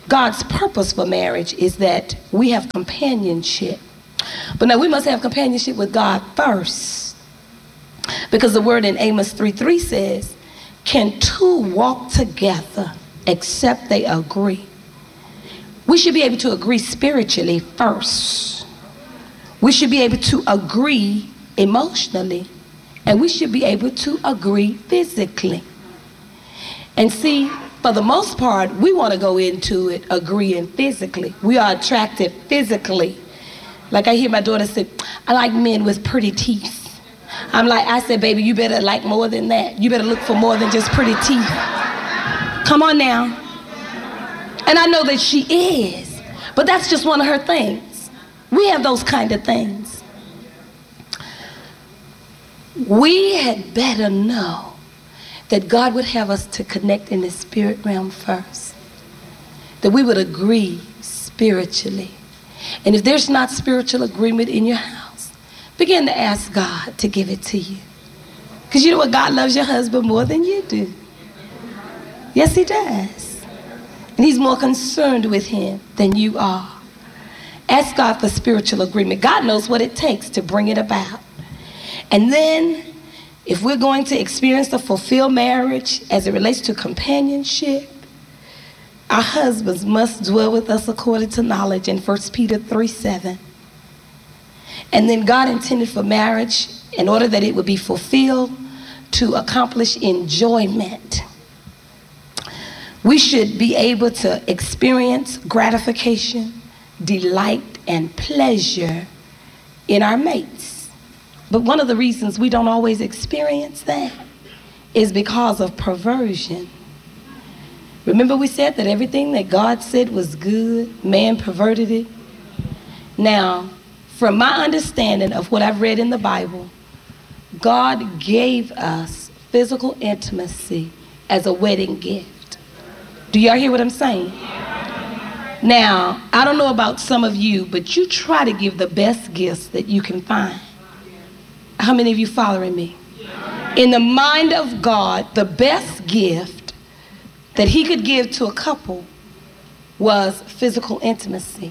God's purpose for marriage is that we have companionship. But now we must have companionship with God first. Because the word in Amos 3:3 says, can two walk together except they agree? We should be able to agree spiritually first. We should be able to agree emotionally. And we should be able to agree physically. And see, for the most part, we want to go into it agreeing physically. We are attracted physically. Like I hear my daughter say, I like men with pretty teeth. I said, baby, you better like more than that. You better look for more than just pretty teeth. Come on now. And I know that she is, but that's just one of her things. We have those kind of things. We had better know that God would have us to connect in the spirit realm first. That we would agree spiritually. And if there's not spiritual agreement in your house, begin to ask God to give it to you. Because you know what? God loves your husband more than you do. Yes, he does. And he's more concerned with him than you are. Ask God for spiritual agreement. God knows what it takes to bring it about. And then, if we're going to experience the fulfilled marriage as it relates to companionship, our husbands must dwell with us according to knowledge in 1 Peter 3:7. And then God intended for marriage, in order that it would be fulfilled, to accomplish enjoyment. We should be able to experience gratification, delight, and pleasure in our mates. But one of the reasons we don't always experience that is because of perversion. Remember we said that everything that God said was good, man perverted it? Now, from my understanding of what I've read in the Bible, God gave us physical intimacy as a wedding gift. Do y'all hear what I'm saying? Now, I don't know about some of you, but you try to give the best gifts that you can find. How many of you following me? In the mind of God, the best gift that he could give to a couple was physical intimacy.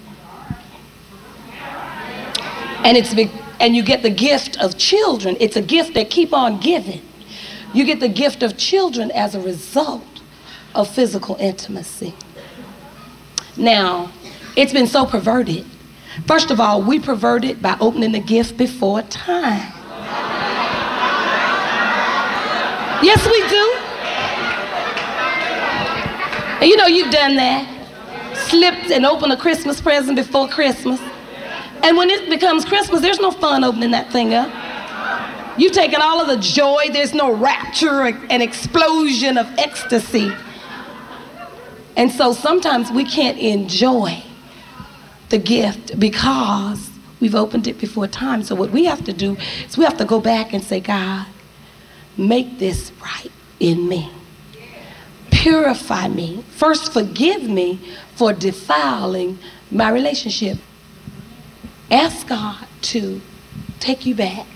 And you get the gift of children. It's a gift that keep on giving. You get the gift of children as a result of physical intimacy. Now, it's been so perverted. First of all, we pervert it by opening the gift before time. Yes, we do. And you know you've done that. Slipped and opened a Christmas present before Christmas. And when it becomes Christmas, there's no fun opening that thing up. You've taken all of the joy. There's no rapture and explosion of ecstasy. And so sometimes we can't enjoy the gift because we've opened it before time. So what we have to do is we have to go back and say, God, make this right in me. Purify me. First, forgive me for defiling my relationship. Ask God to take you back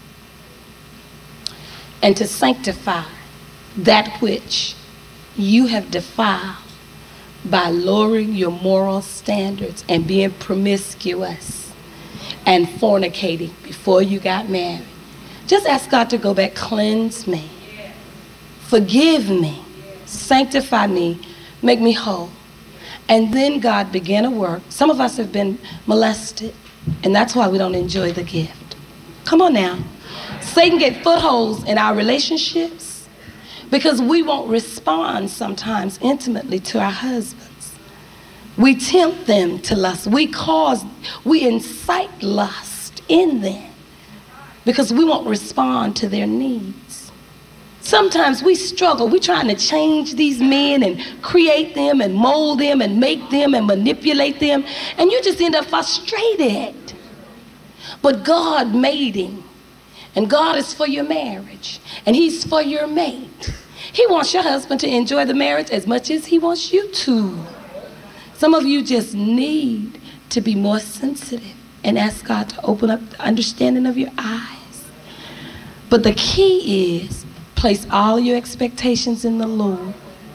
and to sanctify that which you have defiled by lowering your moral standards and being promiscuous and fornicating before you got married. Just ask God to go back, cleanse me, forgive me, sanctify me, make me whole. And then God began a work. Some of us have been molested, and that's why we don't enjoy the gift. Come on now. Satan get footholds in our relationships because we won't respond sometimes intimately to our husbands. We tempt them to lust. We incite lust in them because we won't respond to their needs. Sometimes we struggle. We're trying to change these men and create them and mold them and make them and manipulate them, and you just end up frustrated. But God made him, and God is for your marriage, and he's for your mate. He wants your husband to enjoy the marriage as much as he wants you to. Some of you just need to be more sensitive and ask God to open up the understanding of your eyes. But the key is place all your expectations in the Lord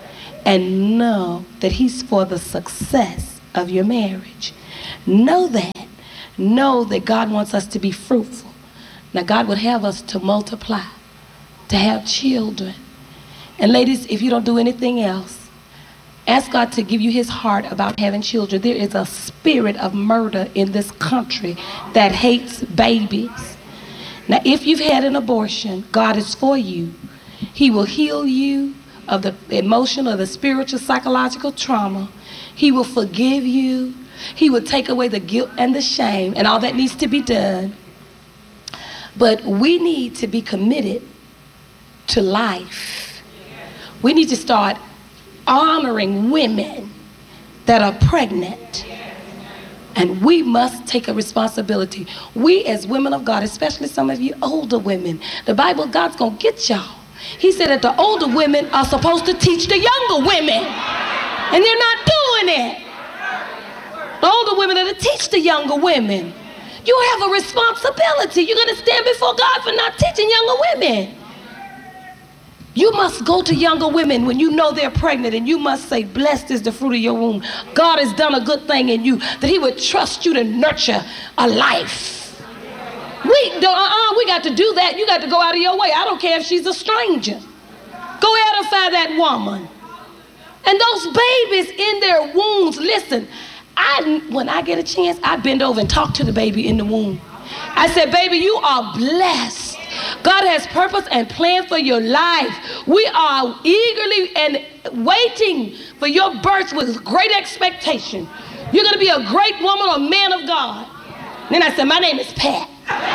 and know that he's for the success of your marriage. Know that. Know that God wants us to be fruitful. Now, God would have us to multiply, to have children. And ladies, if you don't do anything else, ask God to give you his heart about having children. There is a spirit of murder in this country that hates babies. Now, if you've had an abortion, God is for you. He will heal you of the emotional or the spiritual, psychological trauma. He will forgive you. He will take away the guilt and the shame and all that needs to be done. But we need to be committed to life. We need to start honoring women that are pregnant. And we must take a responsibility. We as women of God, especially some of you older women, the Bible, God's gonna get y'all. He said that the older women are supposed to teach the younger women. And they're not doing it. The older women are to teach the younger women. You have a responsibility. You're gonna stand before God for not teaching younger women. You must go to younger women when you know they're pregnant, and you must say, blessed is the fruit of your womb. God has done a good thing in you, that he would trust you to nurture a life. We got to do that. You got to go out of your way. I don't care if she's a stranger. Go edify that woman. And those babies in their wombs, listen, when I get a chance, I bend over and talk to the baby in the womb. I said, baby, you are blessed. God has purpose and plan for your life. We are eagerly and waiting for your birth with great expectation. You're going to be a great woman or man of God. Then I said, my name is Pat.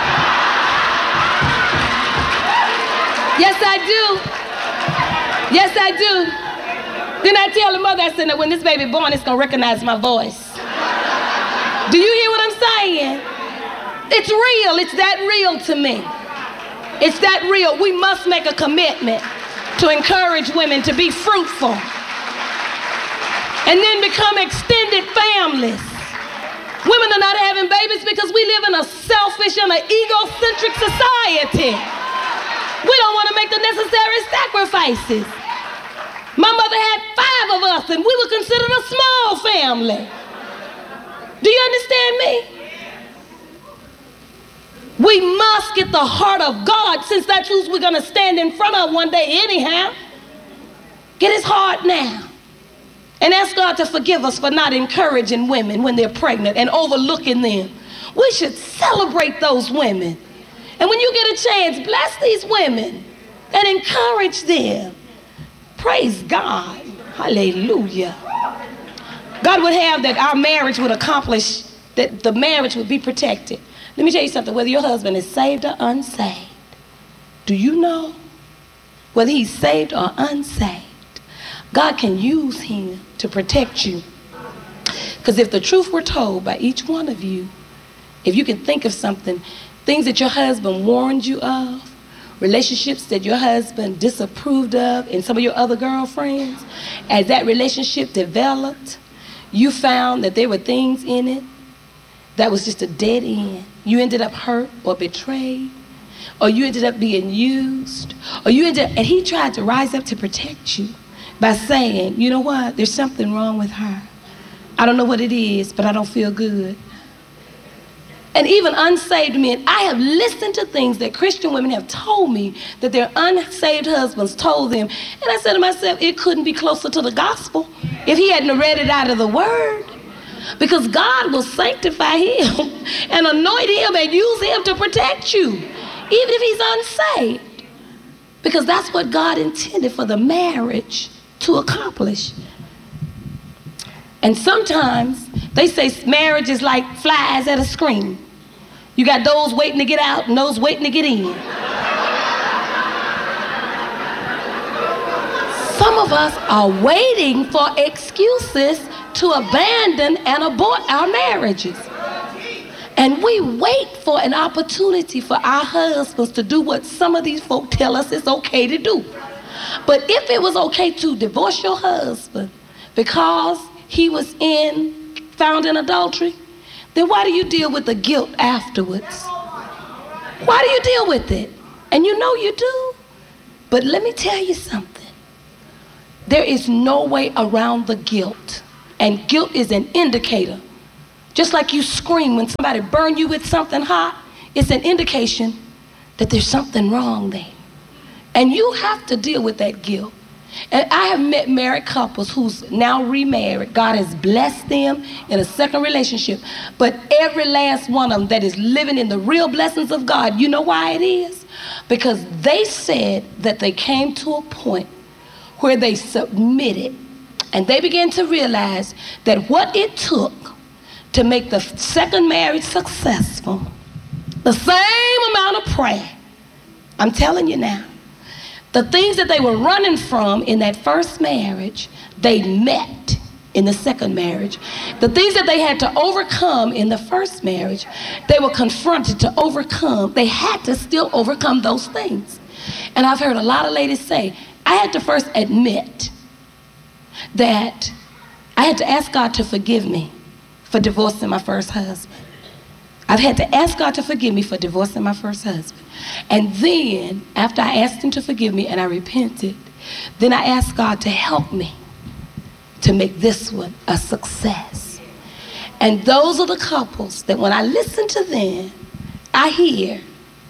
Yes, I do. Yes, I do. Then I tell the mother, I said, now when this baby born, it's going to recognize my voice. Do you hear what I'm saying? It's real. It's that real to me. It's that real. We must make a commitment to encourage women to be fruitful and then become extended families. Women are not having babies because we live in a selfish and an egocentric society. We don't want to make the necessary sacrifices. My mother had 5 of us and we were considered a small family. Do you understand me? We must get the heart of God, since that's who we're going to stand in front of one day anyhow. Get his heart now. And ask God to forgive us for not encouraging women when they're pregnant and overlooking them. We should celebrate those women. And when you get a chance, bless these women and encourage them. Praise God. Hallelujah. God would have that our marriage would accomplish, that the marriage would be protected. Let me tell you something, whether your husband is saved or unsaved, do you know whether he's saved or unsaved, God can use him to protect you. Because if the truth were told by each one of you, if you can think of something, things that your husband warned you of, relationships that your husband disapproved of and some of your other girlfriends, as that relationship developed, you found that there were things in it that was just a dead end. You ended up hurt or betrayed, or you ended up being used, or you ended up, and he tried to rise up to protect you by saying, you know what, there's something wrong with her. I don't know what it is, but I don't feel good. And even unsaved men, I have listened to things that Christian women have told me that their unsaved husbands told them. And I said to myself, it couldn't be closer to the gospel if he hadn't read it out of the word. Because God will sanctify him and anoint him and use him to protect you, even if he's unsaved. Because that's what God intended for the marriage to accomplish. And sometimes they say marriage is like flies at a screen. You got those waiting to get out and those waiting to get in. Some of us are waiting for excuses to abandon and abort our marriages. And we wait for an opportunity for our husbands to do what some of these folk tell us it's okay to do. But if it was okay to divorce your husband because he was found in adultery, then why do you deal with the guilt afterwards? Why do you deal with it? And you know you do. But let me tell you something. There is no way around the guilt. And guilt is an indicator. Just like you scream when somebody burn you with something hot, it's an indication that there's something wrong there. And you have to deal with that guilt. And I have met married couples who's now remarried. God has blessed them in a second relationship. But every last one of them that is living in the real blessings of God, you know why it is? Because they said that they came to a point where they submitted. And they began to realize that what it took to make the second marriage successful, the same amount of prayer, I'm telling you now, the things that they were running from in that first marriage, they met in the second marriage. The things that they had to overcome in the first marriage, they were confronted to overcome. They had to still overcome those things. And I've heard a lot of ladies say, I had to first admit that I had to ask God to forgive me for divorcing my first husband. I've had to ask God to forgive me for divorcing my first husband. And then, after I asked him to forgive me and I repented, then I asked God to help me to make this one a success. And those are the couples that when I listen to them, I hear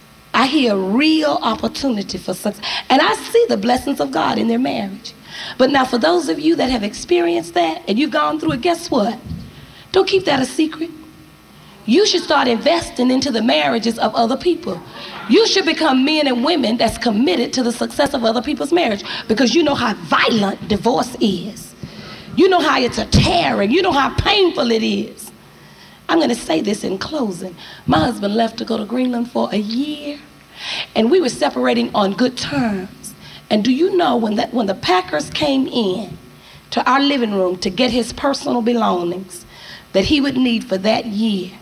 real opportunity for success. And I see the blessings of God in their marriage. But now for those of you that have experienced that and you've gone through it, guess what? Don't keep that a secret. You should start investing into the marriages of other people. You should become men and women that's committed to the success of other people's marriage, because you know how violent divorce is. You know how it's a tearing. You know how painful it is. I'm going to say this in closing. My husband left to go to Greenland for a year, and we were separating on good terms. And do you know when the Packers came in to our living room to get his personal belongings that he would need for that year,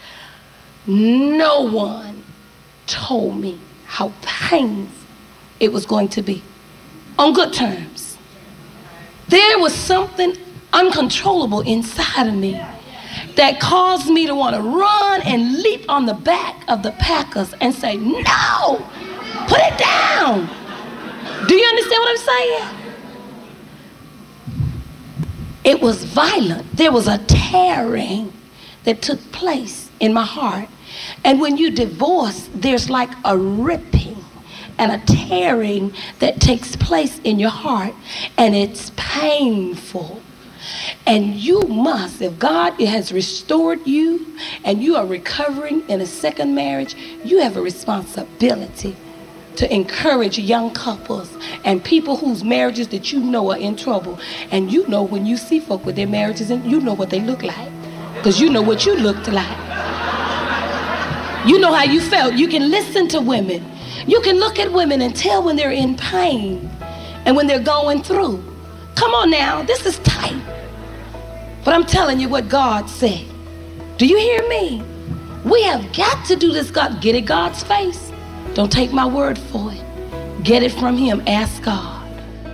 no one told me how painful it was going to be. On good terms. There was something uncontrollable inside of me that caused me to want to run and leap on the back of the Packers and say, no, put it down. Do you understand what I'm saying? It was violent. There was a tearing that took place in my heart. And when you divorce, there's like a ripping and a tearing that takes place in your heart, and it's painful. And you must, if God has restored you and you are recovering in a second marriage, you have a responsibility to encourage young couples and people whose marriages that you know are in trouble. And you know when you see folk with their marriages, and you know what they look like, because you know what you looked like. You know how you felt. You can listen to women. You can look at women and tell when they're in pain and when they're going through. Come on now, this is tight. But I'm telling you what God said. Do you hear me? We have got to do this. God, get it God's face. Don't take my word for it. Get it from him. Ask God.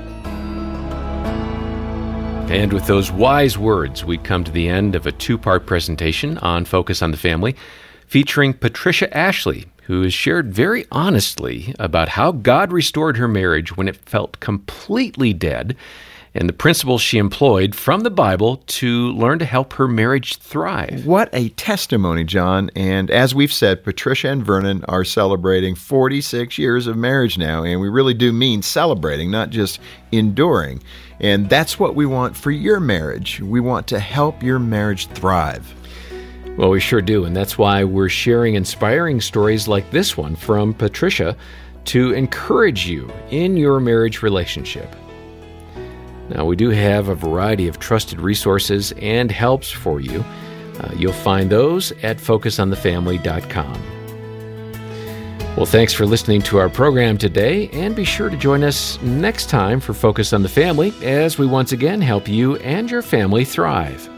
And with those wise words, we come to the end of a two-part presentation on Focus on the Family, featuring Patricia Ashley, who has shared very honestly about how God restored her marriage when it felt completely dead, and the principles she employed from the Bible to learn to help her marriage thrive. What a testimony, John. And as we've said, Patricia and Vernon are celebrating 46 years of marriage now, and we really do mean celebrating, not just enduring. And that's what we want for your marriage. We want to help your marriage thrive. Well, we sure do, and that's why we're sharing inspiring stories like this one from Patricia to encourage you in your marriage relationship. Now, we do have a variety of trusted resources and helps for you. You'll find those at focusonthefamily.com. Well, thanks for listening to our program today, and be sure to join us next time for Focus on the Family as we once again help you and your family thrive.